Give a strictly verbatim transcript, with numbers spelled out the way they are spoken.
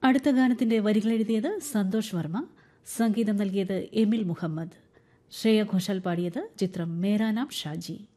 അടുത്ത ഗാനത്തിന്റെ വരികൾ എഴുതിയത് സന്തോഷ് വർമ്മ, സംഗീതം നൽകിയത് എമിൽ മുഹമ്മദ്. ശ്രേയ ഘോഷാൽ പാടിയത് ചിത്രം മേരാ നാം ഷാജി.